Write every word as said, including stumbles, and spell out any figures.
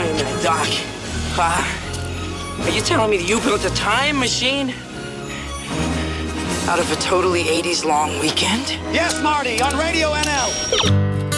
Wait a minute, Doc. Uh, are you telling me that you built a time machine out of a totally eighties long weekend? Yes, Marty, on Radio N L.